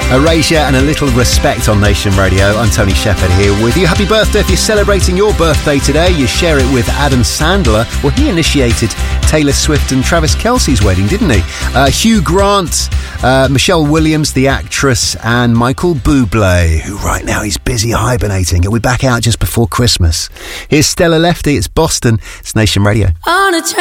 Erasure and a little respect on Nation Radio. I'm Tony Shepherd here with you. Happy birthday if you're celebrating your birthday today. You share it with Adam Sandler. Well, he initiated Taylor Swift and Travis Kelce's wedding, didn't he? Hugh Grant, Michelle Williams, the actress, and Michael Bublé, who right now he's busy hibernating. He'll be back out just before Christmas. Here's Stella Lefty. It's Boston. It's Nation Radio.